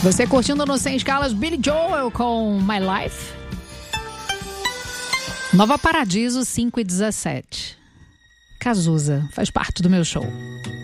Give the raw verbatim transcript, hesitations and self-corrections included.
Você curtindo no Sem Escalas Billy Joel com My Life? Nova Paradiso cinco e dezessete. Cazuza faz parte do meu show.